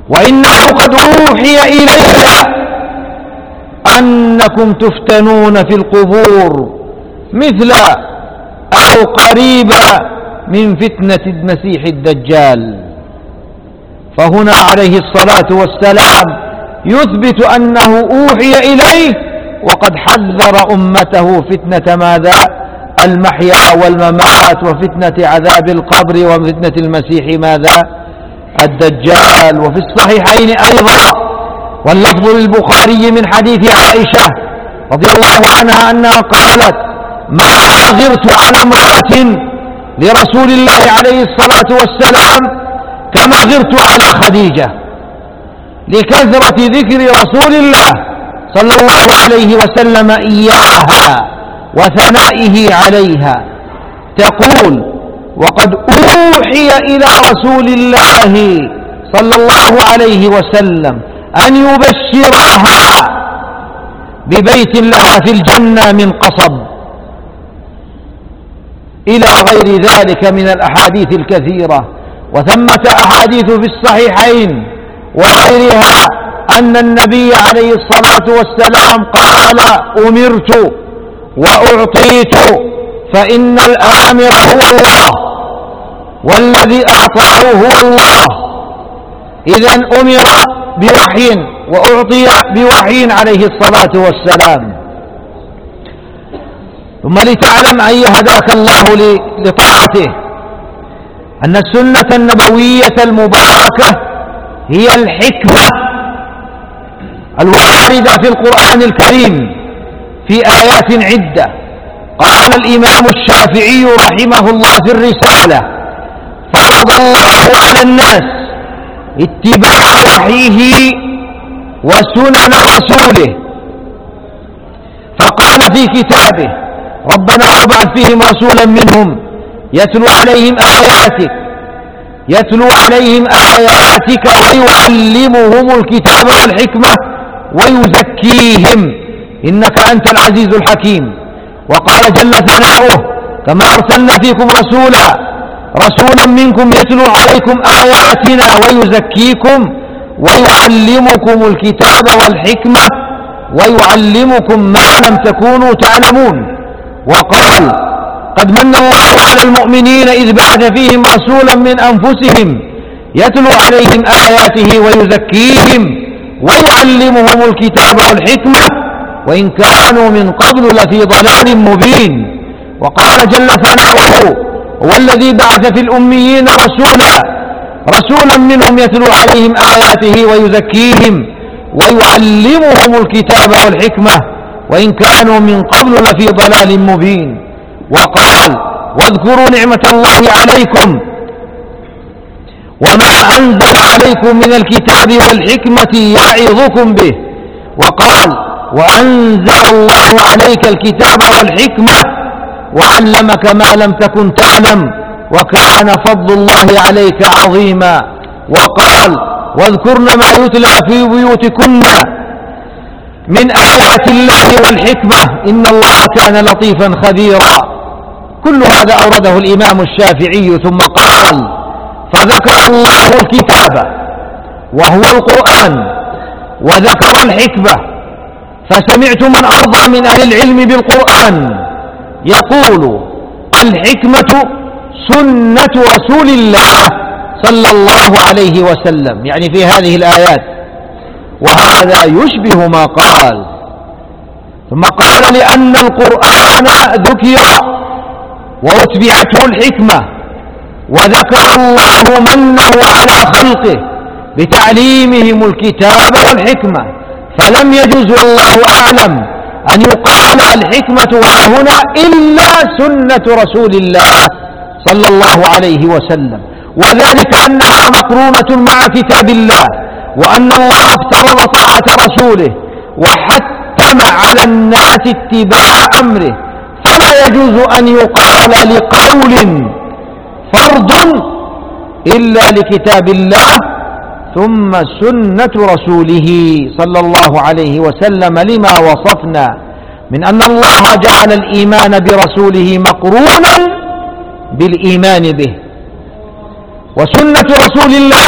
وإنه قد أوحي إلي أنكم تفتنون في القبور مثل أو قريبا من فتنة المسيح الدجال. فهنا عليه الصلاة والسلام يثبت أنه أوحي إليه، وقد حذر أمته فتنة ماذا؟ المحيا والممات، وفتنة عذاب القبر، وفتنة المسيح ماذا؟ الدجال. وفي الصحيحين أيضا، واللفظ للبخاري من حديث عائشة رضي الله عنها أنها قالت: ما غرت على امرأة لرسول الله عليه الصلاة والسلام كما غرت على خديجة، لكثرة ذكر رسول الله صلى الله عليه وسلم إياها وثنائه عليها. تقول: وقد أوحي إلى رسول الله صلى الله عليه وسلم أن يبشرها ببيت لها في الجنة من قصب، إلى غير ذلك من الأحاديث الكثيرة. وثمة أحاديث في الصحيحين وغيرها أن النبي عليه الصلاة والسلام قال: أمرت وأعطيت، فإن الآمر هو الله والذي أعطاه هو الله. إذن أمر بوحي وأعطي بوحي عليه الصلاة والسلام. ثم لتعلم أي هداك الله لطاعته أن السنة النبوية المباركة هي الحكمة الواردة في القرآن الكريم في آيات عدة. قال الإمام الشافعي رحمه الله في الرسالة: فرض الله على الناس اتباع وحيه وسنن رسوله، فقال في كتابه: ربنا وابعث فيهم رسولا منهم يتلو عليهم آياتك ويعلمهم الكتاب والحكمة ويزكيهم إنك أنت العزيز الحكيم. وقال جل ثناؤه: كما أرسلنا فيكم رسولا منكم يتلو عليكم آياتنا ويزكيكم ويعلمكم الكتاب والحكمة ويعلمكم ما لم تكونوا تعلمون. وقال: قد من الله على المؤمنين إذ بعث فيهم رسولا من أنفسهم يتلو عليهم آياته ويزكيهم ويعلمهم الكتاب والحكمة وإن كانوا من قبل لفي ضلال مبين. وقال جل ثناؤه: هو الذي بعث في الأميين رسولا منهم يتلو عليهم آياته ويزكيهم ويعلمهم الكتاب والحكمة وإن كانوا من قبل لفي ضلال مبين. وقال: واذكروا نعمة الله عليكم وما أنزل عليكم من الكتاب والحكمة يعظكم به. وقال: وأنزل الله عليك الكتاب والحكمة وعلمك ما لم تكن تعلم وكان فضل الله عليك عظيما. وقال: واذكرن ما يتلى في بيوتكن من آيات الله والحكمة إن الله كان لطيفا خبيرا. كل هذا أورده الإمام الشافعي. ثم قال: فذكر الله الكتاب وهو القرآن وذكر الحكمة، فسمعت من أرضى من أهل العلم بالقرآن يقول: الحكمة سنة رسول الله صلى الله عليه وسلم، يعني في هذه الآيات، وهذا يشبه ما قال. ثم قال: لأن القرآن ذكر وأتبعته الحكمة وذكر الله منه على خلقه بتعليمهم الكتاب والحكمة، فلم يجوز والله أعلم أن يقال الحكمة هنا إلا سنة رسول الله صلى الله عليه وسلم، وذلك أنها مقرونة مع كتاب الله، وأن الله افترض طاعة رسوله وحتم على الناس اتباع أمره، فلا يجوز أن يقال لقول فرض إلا لكتاب الله ثم سنة رسوله صلى الله عليه وسلم، لما وصفنا من أن الله جعل الإيمان برسوله مقرونا بالإيمان به. وسنة رسول الله